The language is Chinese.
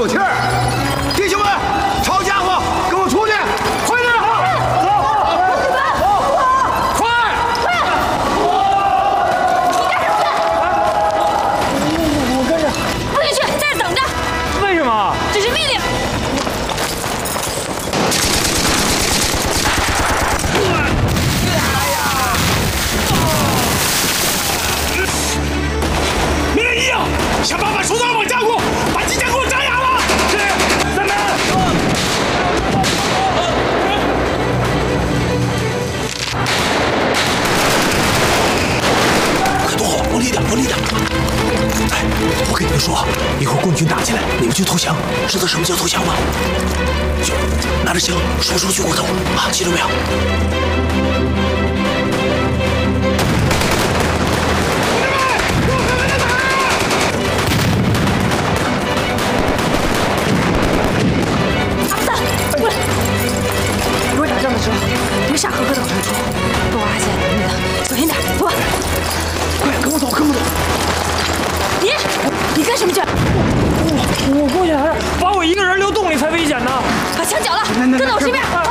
口气儿。弟兄们，抄家伙，跟我出去！快点！走！快！ 我跟着。 不许去，在这等着。 为什么？ 这是命令。 想办法手段往家伙，把机枪给我扎哑了！是，三门。 快躲好，往里点，往里点！哎，我跟你们说，一会儿共军打进来，你们就投降。知道什么叫投降吗？就拿着枪，双手举过头啊，记住没有？ 别傻呵呵的往上冲，都阿姐等你呢，小心点，走吧。 快跟我走，跟我走。 你干什么去？ 我过去还是把我一个人留洞里才危险呢。 把枪缴了，跟在我身边。